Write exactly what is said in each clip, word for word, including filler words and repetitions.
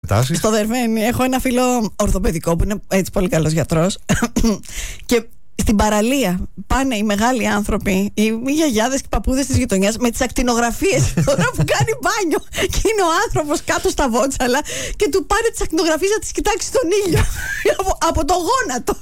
τάσεις. Στο Δερβαίνι έχω ένα φίλο ορθοπαιδικό που είναι έτσι πολύ καλός γιατρός. Και στην παραλία πάνε οι μεγάλοι άνθρωποι, οι, οι γιαγιάδες και οι παππούδες της γειτονιάς με τις ακτινογραφίες τώρα που κάνει μπάνιο. Και είναι ο άνθρωπος κάτω στα βότσαλα και του πάρει τις ακτινογραφίες να τις κοιτάξει στον ήλιο από, από το γόνατο.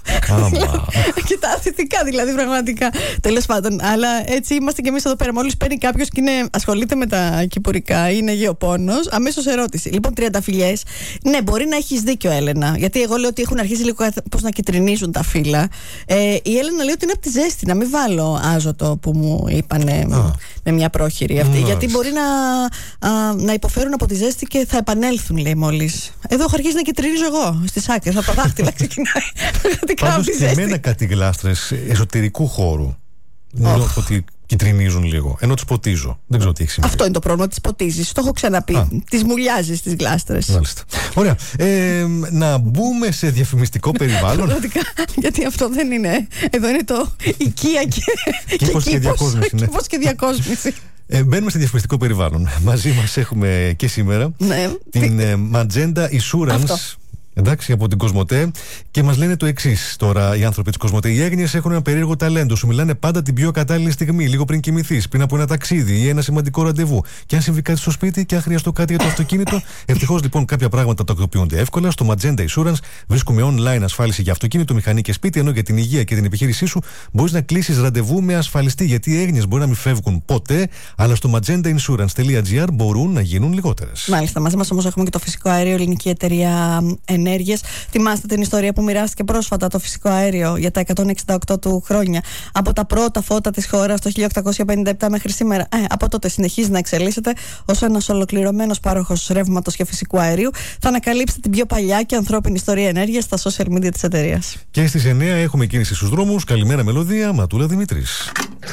Και τα θετικά δηλαδή, πραγματικά. Τέλος πάντων, αλλά έτσι είμαστε κι εμείς εδώ πέρα. Μόλις παίρνει κάποιος και είναι, ασχολείται με τα κυπουρικά ή είναι γεωπόνος, αμέσως ερώτηση. Λοιπόν, τριανταφυλλιές. Ναι, μπορεί να έχεις δίκιο, Έλενα, γιατί εγώ λέω ότι έχουν αρχίσει λίγο πώς να κυτρινίζουν τα φύλλα. Ε, η Έλενα λέει ότι είναι από τη ζέστη. Να μην βάλω άζωτο που μου είπανε oh. με μια πρόχειρη αυτή. Oh. Γιατί μπορεί να, α, να υποφέρουν από τη ζέστη και θα επανέλθουν, λέει μόλις. Εδώ έχω αρχίσει να κυτρινίζω εγώ στις άκρες. Από τα δάχτυλα ξεκινάει. Πάντως και εμένα κάτι γλάστρες εσωτερικού χώρου. Νομίζω oh. ότι κυτρινίζουν λίγο. Ενώ τις ποτίζω. Δεν ξέρω τι έχει συμβεί. Αυτό είναι το πρόβλημα, τις ποτίζεις. Το έχω ξαναπεί. Τις μουλιάζεις τις γλάστρες. Μάλιστα. Ωραία. Ε, να μπούμε σε διαφημιστικό περιβάλλον. Πραγματικά. Γιατί αυτό δεν είναι. Εδώ είναι το οικία και, κήπος και, και διακόσμηση. Ναι. Κήπος και διακόσμηση. Ε, μπαίνουμε σε διαφημιστικό περιβάλλον. Μαζί μας έχουμε και σήμερα ναι. την ε, Magenta Insurance. Αυτό. Εντάξει, από την Κοσμοτέ, και μας λένε το εξής τώρα οι άνθρωποι της Κοσμοτέ. Οι έγνοιες έχουν ένα περίεργο ταλέντο. Σου μιλάνε πάντα την πιο κατάλληλη στιγμή, λίγο πριν κοιμηθείς, πριν από ένα ταξίδι ή ένα σημαντικό ραντεβού. Και αν συμβεί κάτι στο σπίτι και αν χρειαστώ κάτι για το αυτοκίνητο. Ευτυχώς λοιπόν κάποια πράγματα τακτοποιούνται εύκολα. Στο Magenta Insurance βρίσκουμε online ασφάλιση για αυτοκίνητο, μηχανή και σπίτι, ενώ για την υγεία και την επιχείρησή σου μπορείς να κλείσεις ραντεβού με ασφαλιστή. Γιατί οι έγνοιες μπορεί να μην φεύγουν ποτέ, αλλά στο magenta insurance τελεία gr μπορούν να γίνουν λιγότερες. Μάλιστα, μαζί μας όμως έχουμε και το φυσικό αέριο, ελληνική εταιρεία ενέργειας. Θυμάστε την ιστορία που μοιράστηκε πρόσφατα το φυσικό αέριο για τα εκατόν εξήντα οκτώ του χρόνια. Από τα πρώτα φώτα της χώρας το χίλια οκτακόσια πενήντα επτά μέχρι σήμερα. Ε, από τότε συνεχίζει να εξελίσσεται ως ένας ολοκληρωμένος πάροχος ρεύματος και φυσικού αερίου. Θα ανακαλύψετε την πιο παλιά και ανθρώπινη ιστορία ενέργειας στα social media της εταιρείας. Και στις εννιά έχουμε κίνηση στους δρόμους. Καλημέρα, Μελωδία. Ματούλα Δημήτρης.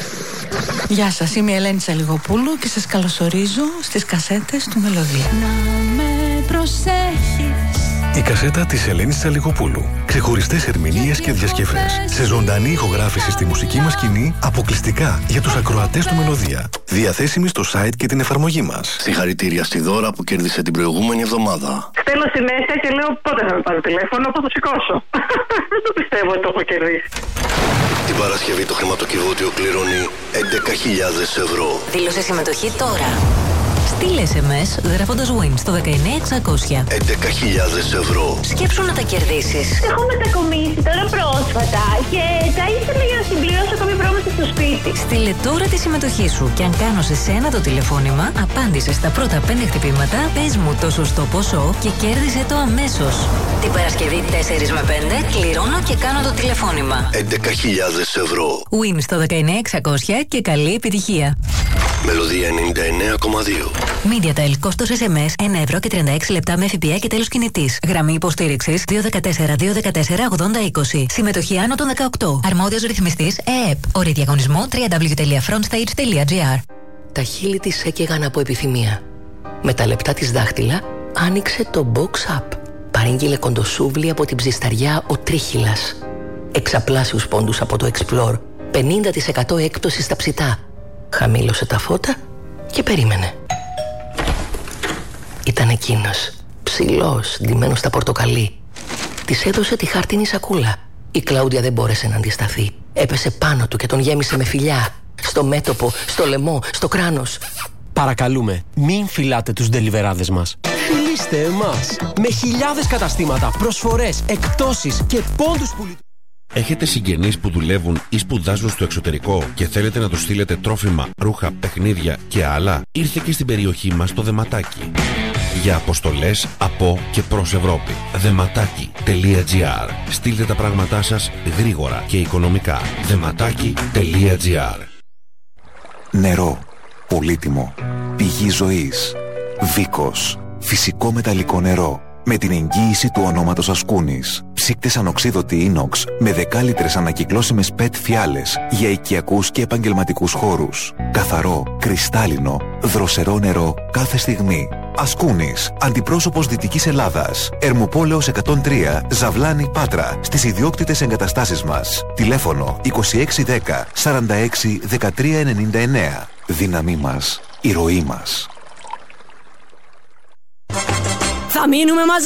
Γεια σας, είμαι η Ελένη Τσαλιγοπούλου και σας καλωσορίζω στις κασέτες του Μελωδία. Να με προσέχεις. Η κασέτα της Ελένης Τσαλιγοπούλου. Ξεχωριστές ερμηνείες και διασκευές. Σε ζωντανή ηχογράφηση στη μουσική μας σκηνή, αποκλειστικά για τους ακροατές του Μελωδία. Διαθέσιμη στο site και την εφαρμογή μας. Συγχαρητήρια στη Δώρα που κέρδισε την προηγούμενη εβδομάδα. Στέλνω συνέχεια και λέω πότε θα με πάρει τηλέφωνο, πώς θα σηκώσω. Δεν το πιστεύω ότι το έχω κερδίσει. Την Παρασκευή το χρηματοκιβώτιο κληρώνει έντεκα χιλιάδες ευρώ. Δήλωσε συμμετοχή τώρα. Στείλε ες εμ ες γράφοντας Win στο δεκαεννιά εξακόσια. έντεκα χιλιάδες ευρώ. Σκέψου να τα κερδίσεις. Έχω μετακομίσει τώρα πρόσφατα και τα ήθελα για να συμπληρώσω ακόμη πράγματα στο σπίτι. Στείλε τώρα τη συμμετοχή σου και αν κάνω σε σένα το τηλεφώνημα, απάντησε στα πρώτα πέντε χτυπήματα, πες μου το σωστό ποσό και κέρδισε το αμέσως. Την Παρασκευή τέσσερα με πέντε κληρώνω και κάνω το τηλεφώνημα. έντεκα χιλιάδες ευρώ. Win στο δεκαεννιά εξακόσια και καλή επιτυχία. Μελωδία ενενήντα εννέα κόμμα δύο. MediaTel, κόστος ες εμ ες ένα ευρώ και τριάντα έξι λεπτά με ΦΠΑ και τέλος κινητής. Γραμμή υποστήριξης δύο ένα τέσσερα δύο ένα τέσσερα ογδόντα είκοσι. Συμμετοχή άνω των δεκαοκτώ. Αρμόδιος ρυθμιστής ΕΕΠ. Όρη διαγωνισμού double-u double-u double-u τελεία frontstage τελεία gr. Τα χείλη της έκαιγαν από επιθυμία. Με τα λεπτά της δάχτυλα άνοιξε το Box Up. Παρήγγειλε κοντοσούβλι από την ψισταριά ο Τρίχυλας. Εξαπλάσιους πόντους από το Explore. πενήντα τοις εκατό έκπτωση στα ψητά. Χαμήλωσε τα φώτα και περίμενε. Ήταν εκείνος, ψηλός, ντυμένος στα πορτοκαλί. Της έδωσε τη χάρτινη σακούλα. Η Κλάουδια δεν μπόρεσε να αντισταθεί. Έπεσε πάνω του και τον γέμισε με φιλιά. Στο μέτωπο, στο λαιμό, στο κράνος. Παρακαλούμε, μην φυλάτε τους ντελιβεράδες μας. Φιλήστε εμάς. Με χιλιάδες καταστήματα, προσφορές, εκπτώσεις και πόντους που λειτουργούν. Έχετε συγγενείς που δουλεύουν ή σπουδάζουν στο εξωτερικό και θέλετε να τους στείλετε τρόφιμα, ρούχα, παιχνίδια και άλλα? Ήρθε και στην περιοχή μας το Δεματάκι. Για αποστολές από και προς Ευρώπη. δεματάκι τελεία gr. Στείλτε τα πράγματά σας γρήγορα και οικονομικά. δεματάκι τελεία gr. Νερό. Πολύτιμο. Πηγή ζωής. Βίκος. Φυσικό μεταλλικό νερό. Με την εγγύηση του ονόματος Ασκούνης. Ψύκτες ανοξίδωτη ίνοξ με δεκάλιτρες ανακυκλώσιμες πετ φιάλες για οικιακούς και επαγγελματικούς χώρους. Καθαρό, κρυστάλλινο, δροσερό νερό κάθε στιγμή. Ασκούνης, αντιπρόσωπος Δυτικής Ελλάδας. Ερμοπόλεως εκατόν τρία, Ζαβλάνη, Πάτρα, στις ιδιόκτητες εγκαταστάσεις μας. Τηλέφωνο είκοσι έξι δέκα σαράντα έξι δεκατρία ενενήντα εννέα. Δύναμή μας, η ροή μας. Θα μείνουμε μαζί.